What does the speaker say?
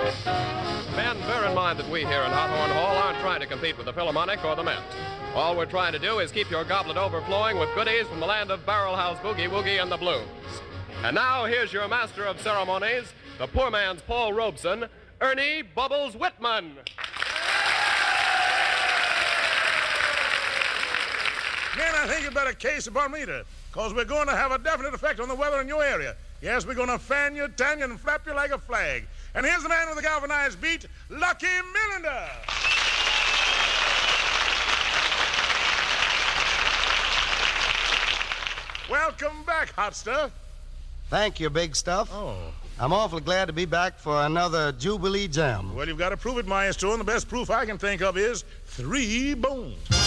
Men, bear in mind that we here in Hot Horn Hall aren't trying to compete with the Philharmonic or the Mint. All we're trying to do is keep your goblet overflowing with goodies from the land of Barrel House Boogie Woogie and the Blues. And now, here's your master of ceremonies, the poor man's Paul Robeson, Ernie Bubbles Whitman. Men, I think you better case upon me, because we're going to have a definite effect on the weather in your area. Yes, we're going to fan you, tan you, and flap you like a flag. And here's the man with the galvanized beat, Lucky Millinder. Welcome back, hot stuff. Thank you, big stuff. Oh. I'm awfully glad to be back for another Jubilee Jam. Well, you've got to prove it, Maestro, and the best proof I can think of is 3 bones.